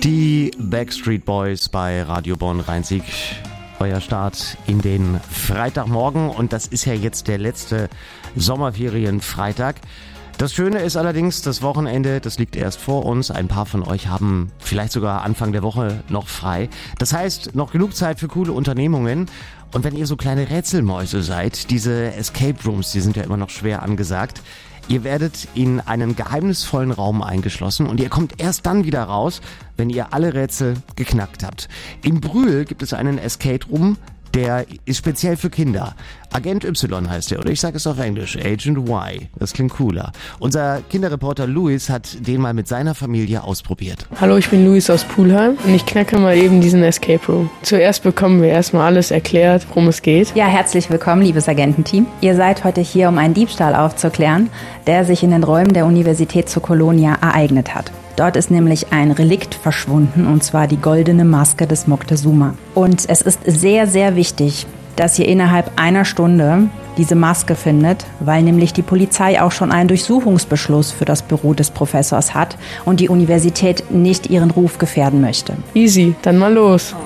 Die Backstreet Boys bei Radio Bonn Rhein-Sieg. Euer Start in den Freitagmorgen und das ist ja jetzt der letzte Sommerferienfreitag. Das Schöne ist allerdings, das Wochenende, das liegt erst vor uns. Ein paar von euch haben vielleicht sogar Anfang der Woche noch frei. Das heißt, noch genug Zeit für coole Unternehmungen. Und wenn ihr so kleine Rätselmäuse seid, diese Escape Rooms, die sind ja immer noch schwer angesagt. Ihr werdet in einen geheimnisvollen Raum eingeschlossen und ihr kommt erst dann wieder raus, wenn ihr alle Rätsel geknackt habt. In Brühl gibt es einen Escape Room, der ist speziell für Kinder. Agent Y heißt er, oder ich sage es auf Englisch, Agent Y. Das klingt cooler. Unser Kinderreporter Luis hat den mal mit seiner Familie ausprobiert. Hallo, ich bin Luis aus Pulheim und ich knacke mal eben diesen Escape Room. Zuerst bekommen wir erstmal alles erklärt, worum es geht. Ja, herzlich willkommen, liebes Agententeam. Ihr seid heute hier, um einen Diebstahl aufzuklären, der sich in den Räumen der Universität zu Colonia ereignet hat. Dort ist nämlich ein Relikt verschwunden, und zwar die goldene Maske des Moctezuma. Und es ist sehr, sehr wichtig, dass ihr innerhalb einer Stunde diese Maske findet, weil nämlich die Polizei auch schon einen Durchsuchungsbeschluss für das Büro des Professors hat und die Universität nicht ihren Ruf gefährden möchte. Easy, dann mal los.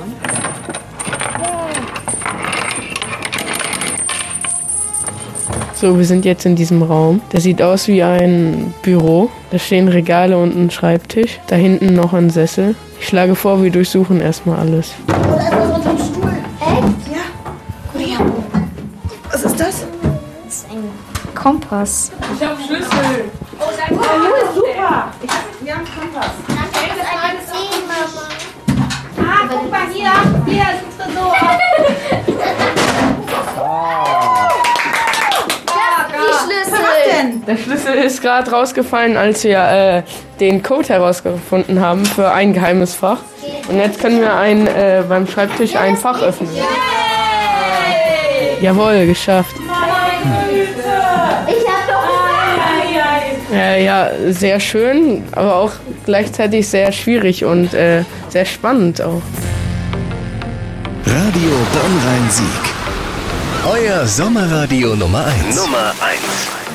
So, wir sind jetzt in diesem Raum. Der sieht aus wie ein Büro. Da stehen Regale und ein Schreibtisch. Da hinten noch ein Sessel. Ich schlage vor, wir durchsuchen erstmal alles. Und einfach unter dem Stuhl. Echt? Ja. Guck her. Was ist das? Das ist ein Kompass. Ich hab Schlüssel. Oh, danke. Oh, super. Wir haben Kompass. Das ist ein Zehn, Mama. Ah, guck mal hier. Hier ist ein Tresor. Der Schlüssel ist gerade rausgefallen, als wir den Code herausgefunden haben für ein geheimes Fach. Und jetzt können wir beim Schreibtisch ein Fach öffnen. Jawohl, geschafft. Ich hab doch Ja, sehr schön, aber auch gleichzeitig sehr schwierig und sehr spannend auch. Radio Bonn Rhein-Sieg. Euer Sommerradio Nummer 1.